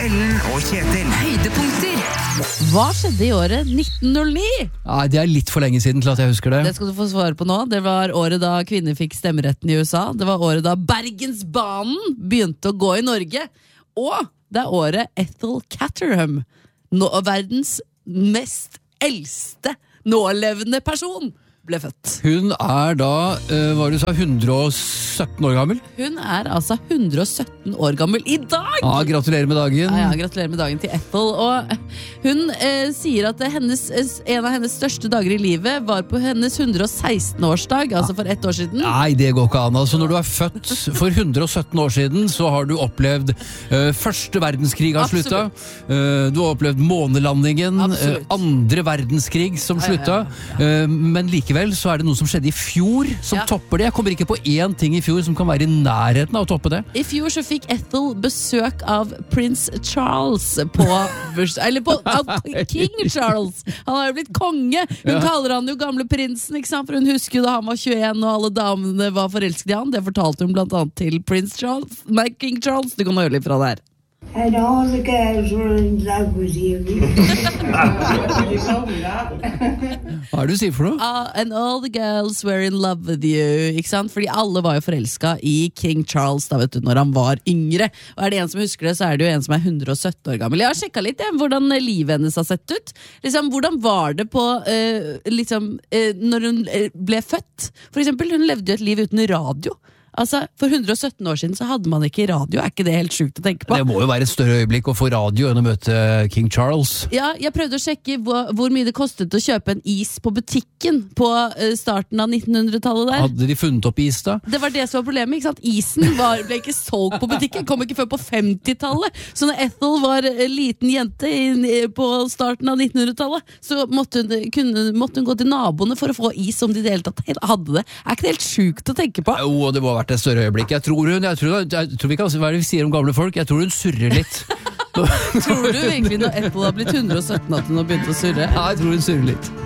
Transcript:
Ellen og Kjetil. Høydepunkter. Hva skjedde i året 1909? Nei, det litt for lenge siden til at jeg husker det. Det skal du få svare på nå. Det var året da kvinner fikk stemmeretten i USA. Det var året da Bergensbanen begynte å gå i Norge. Og det året Ethel Caterham, verdens mest eldste nålevende person, ble født. Hun da, hva du sa, 117 år gammel? Hun altså 117 år gammel i dag! Ja, gratulerer med dagen. Ja, gratulerer med dagen til Ethel. Og hun sier at en av hennes største dager i livet var på hennes 116-årsdag, altså for 1 år siden. Nei, det går ikke an. Altså, når du født for 117 år siden, så har du opplevd første verdenskrig har sluttet. Du har opplevd månelandingen, andre verdenskrig som sluttet. Men likevel så det noe som skjedde i fjor som topper det. Jeg kommer ikke på én ting i fjor som kan være i nærheten av å toppe det. I fjor så fikk Ethel besøk av prins Charles av King Charles. Han har jo blitt konge. Hun kaller han jo gamle prinsen, ikke sant? For hun husker jo da han var 21 og alle damene var forelsket i han. Det fortalte hun blant annet til King Charles. Du kan høre litt fra det her. And all the girls were in love with you. Hva det du sier for noe? And all the girls were in love with you. Ikke sant? Fordi alle var jo forelsket i King Charles da, vet du, når han var yngre. Og det en som husker det, så det jo en som 117 år gammel. Jeg har sjekket litt hvordan livet hennes har sett ut. Liksom, hvordan var det på når hun ble født? For eksempel, hun levde jo et liv uten radio. Altså, for 117 år siden så hadde man ikke radio. Ikke det helt sjukt å tenke på? Det må jo være et større øyeblikk å få radio enn å møte King Charles. Ja, jeg prøvde å sjekke hvor mye det kostet å kjøpe en is på butikken på starten av 1900-tallet der. Hadde de funnet opp is da? Det var det som var problemet, ikke sant? Isen ble ikke solgt på butikken, kom ikke før på 50-tallet. Så når Ethel var liten jente på starten av 1900-tallet, så måtte hun gå til naboene for å få is om de i det hele tatt hadde det. Ikke det helt sjukt å tenke på? Jo, det må vært et større øyeblikk. Jeg tror vi kan hva vi sier om gamle folk. Jeg tror hun surrer litt. Tror du egentlig når Ethel har blitt 117 at hun har begynt å surre? Ja, jeg tror hun surrer litt.